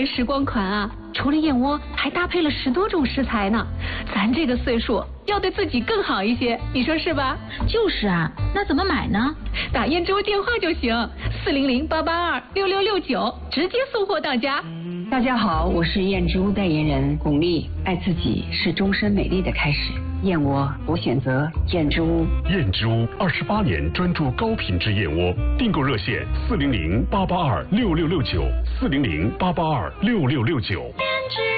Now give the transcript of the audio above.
年时光款啊，除了燕窝，还搭配了10多种食材呢。咱这个岁数要对自己更好一些，你说是吧？ 就是啊，那怎么买呢？ 打燕州电话就行，400-882-6669，直接送货到家。 大家好，我是燕珠代言人巩俐，爱自己是终身美丽的开始。燕窝，我选择燕珠。 燕珠28年专注高品质燕窝，订购热线400-882-6669，400-882-6669。